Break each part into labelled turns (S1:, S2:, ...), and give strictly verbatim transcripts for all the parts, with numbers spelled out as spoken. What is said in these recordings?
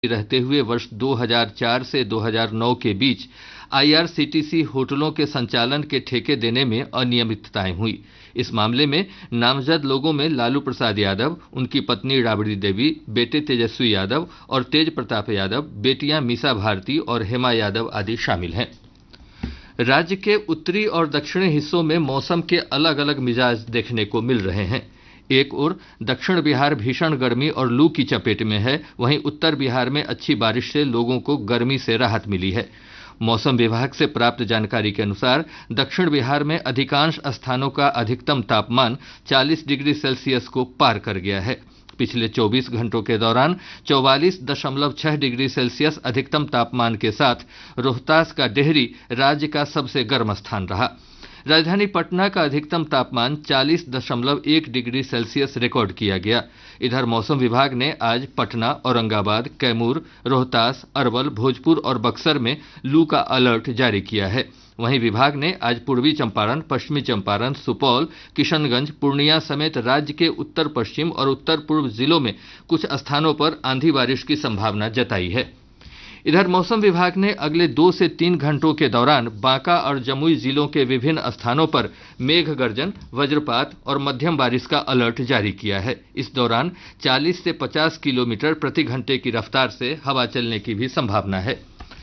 S1: रहते हुए वर्ष दो हज़ार चार से दो हज़ार नौ के बीच आईआरसीटीसी होटलों के संचालन के ठेके देने में अनियमितताएं हुई। इस मामले में नामजद लोगों में लालू प्रसाद यादव, उनकी पत्नी राबड़ी देवी, बेटे तेजस्वी यादव और तेज प्रताप यादव, बेटियां मीसा भारती और हेमा यादव आदि शामिल हैं। राज्य के उत्तरी और दक्षिणी हिस्सों में मौसम के अलग अलग मिजाज देखने को मिल रहे हैं। एक ओर दक्षिण बिहार भीषण गर्मी और लू की चपेट में है, वहीं उत्तर बिहार में अच्छी बारिश से लोगों को गर्मी से राहत मिली है। मौसम विभाग से प्राप्त जानकारी के अनुसार दक्षिण बिहार में अधिकांश स्थानों का अधिकतम तापमान चालीस डिग्री सेल्सियस को पार कर गया है। पिछले चौबीस घंटों के दौरान चौवालीस दशमलव छह डिग्री सेल्सियस अधिकतम तापमान के साथ रोहतास का डेहरी राज्य का सबसे गर्म स्थान रहा। राजधानी पटना का अधिकतम तापमान चालीस दशमलव एक डिग्री सेल्सियस रिकॉर्ड किया गया। इधर मौसम विभाग ने आज पटना, औरंगाबाद, कैमूर, रोहतास, अरवल, भोजपुर और बक्सर में लू का अलर्ट जारी किया है। वहीं विभाग ने आज पूर्वी चंपारण, पश्चिमी चंपारण, सुपौल, किशनगंज, पूर्णिया समेत राज्य के उत्तर पश्चिम और उत्तर पूर्व जिलों में कुछ स्थानों पर आंधी बारिश की संभावना जताई है। इधर मौसम विभाग ने अगले दो से तीन घंटों के दौरान बांका और जमुई जिलों के विभिन्न स्थानों पर मेघ गर्जन, वज्रपात और मध्यम बारिश का अलर्ट जारी किया है। इस दौरान चालीस से पचास किलोमीटर प्रति घंटे की रफ्तार से हवा चलने की भी संभावना है।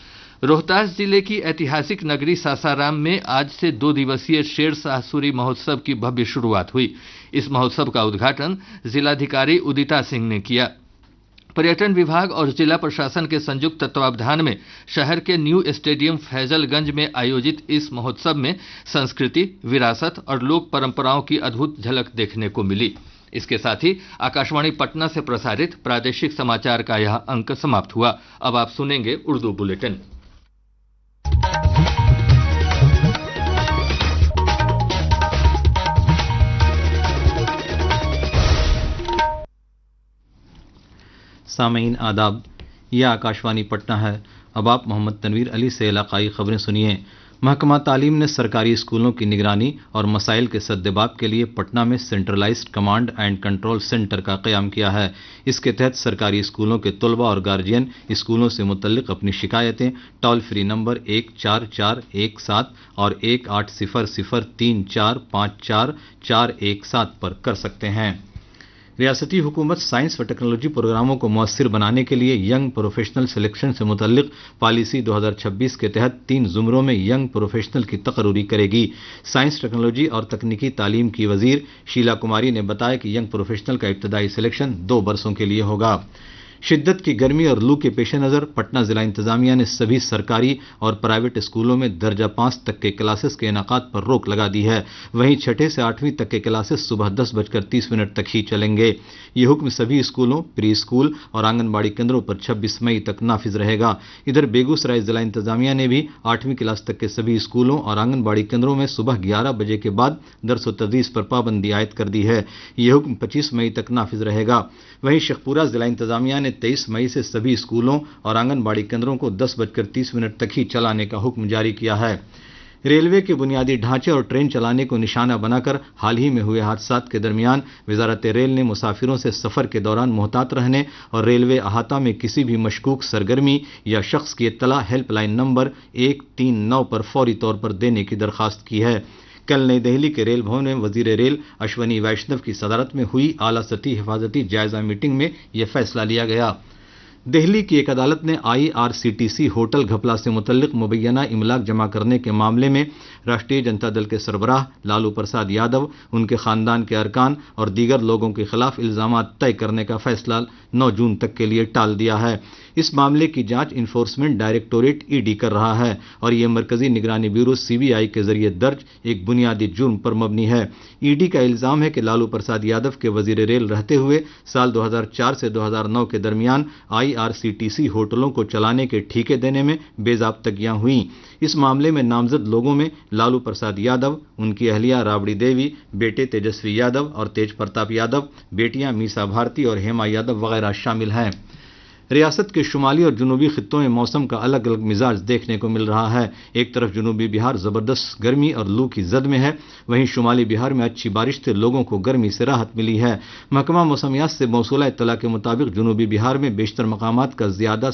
S1: रोहतास जिले की ऐतिहासिक नगरी सासाराम में आज से दो दिवसीय शेरशाह सूरी महोत्सव की भव्य शुरुआत हुई। इस महोत्सव का उद्घाटन जिलाधिकारी उदिता सिंह ने किया। पर्यटन विभाग और जिला प्रशासन के संयुक्त तत्वावधान में शहर के न्यू स्टेडियम फैजलगंज में आयोजित इस महोत्सव में संस्कृति, विरासत और लोक परंपराओं की अद्भुत झलक देखने को मिली। इसके साथ ही आकाशवाणी पटना से प्रसारित प्रादेशिक समाचार का यह अंक समाप्त हुआ। अब आप सुनेंगे उर्दू बुलेटिन।
S2: सामीन आदाब, यह आकाशवाणी पटना है। अब आप मोहम्मद तनवीर अली से इलाकाई खबरें सुनिए। महकमा तालीम ने सरकारी स्कूलों की निगरानी और मसाइल के सद्देबाब के लिए पटना में centralised command and control centre का क़याम किया है। इसके तहत सरकारी स्कूलों के तलबा और गार्जियन स्कूलों से मुतल्लिक अपनी शिकायतें टोल फ्री नंबर एक चार चार एक सात और एक आठ सिफर सिफर तीन चार पाँच चार चार एक सात पर कर सकते हैं। रियासती हुकूमत साइंस व टेक्नोलॉजी प्रोग्रामों को मौसर बनाने के लिए यंग प्रोफेशनल सिलेक्शन से मुतल्लिक पॉलिसी दो हज़ार छब्बीस के तहत तीन जुमरों में यंग प्रोफेशनल की तकरूरी करेगी। साइंस, टेक्नोलॉजी और तकनीकी तालीम की वजीर शीला कुमारी ने बताया कि यंग प्रोफेशनल का इब्तदाई सिलेक्शन दो बरसों के लिए होगा। शिद्दत की गर्मी और लू के पेश नज़र पटना जिला इंतजामिया ने सभी सरकारी और प्राइवेट स्कूलों में दर्जा पाँच तक के क्लासेस के इनेकाद पर रोक लगा दी है। वहीं छठे से आठवीं तक के क्लासेस सुबह दस बजकर तीस मिनट तक ही चलेंगे। ये हुक्म सभी स्कूलों, प्री स्कूल और आंगनबाड़ी केंद्रों पर छब्बीस मई तक नाफिज रहेगा। इधर बेगूसराय जिला इंतजामिया ने भी आठवीं क्लास तक के सभी स्कूलों और आंगनबाड़ी केंद्रों में सुबह ग्यारह बजे के बाद दरस व तदरीस पर पाबंदी आयद कर दी है। यह हुक्म पच्चीस मई तक नाफिज रहेगा। वहीं शेखपुरा जिला इंतजामिया ने तेईस मई से सभी स्कूलों और आंगनबाड़ी केंद्रों को दस बजकर तीस मिनट तक ही चलाने का हुक्म जारी किया है। रेलवे के बुनियादी ढांचे और ट्रेन चलाने को निशाना बनाकर हाल ही में हुए हादसात के दरमियान वजारत रेल ने मुसाफिरों से सफर के दौरान मोहतात रहने और रेलवे अहाता में किसी भी मशकूक सरगर्मी या शख्स की इत्तला हेल्पलाइन नंबर एक तीन नौ पर फौरी तौर पर देने की दरखास्त की है। कल नई दिल्ली के रेल भवन में वजीर रेल अश्वनी वैष्णव की सदारत में हुई आला सतही हिफाजती जायजा मीटिंग में यह फैसला लिया गया। दिल्ली की एक अदालत ने आईआरसीटीसी होटल घपला से मुतल्लिक मुबैना इमलाक जमा करने के मामले में राष्ट्रीय जनता दल के सरबराह लालू प्रसाद यादव, उनके खानदान के अरकान और दीगर लोगों के खिलाफ इल्जाम तय करने का फैसला नौ जून तक के लिए टाल दिया है। इस मामले की जांच इन्फोर्समेंट डायरेक्टोरेट ईडी कर रहा है और यह मरकजी निगरानी ब्यूरो सीबीआई के जरिए दर्ज एक बुनियादी जुर्म पर मबनी है। ईडी का इल्जाम है कि लालू प्रसाद यादव के वजीर रेल रहते हुए साल दो हज़ार चार से दो हज़ार नौ के दरमियान आईआरसीटीसी होटलों को चलाने के ठीके देने में बेज़ाब्तगियां हुई। इस मामले में नामजद लोगों में लालू प्रसाद यादव, उनकी अहलिया राबड़ी देवी, बेटे तेजस्वी यादव और तेज प्रताप यादव, बेटियां मीसा भारती और हेमा यादव वगैरह शामिल हैं। रियासत के शुमाली और जनूबी खित्तों में मौसम का अलग अलग मिजाज देखने को मिल रहा है। एक तरफ जनूबी बिहार जबरदस्त गर्मी और लू की जद में है, वहीं शुमाली बिहार में अच्छी बारिश से लोगों को गर्मी से राहत मिली है। महकमा मौसमियात से मौसूला इत्तला के मुताबिक जनूबी बिहार में बेशतर मकामात का ज्यादा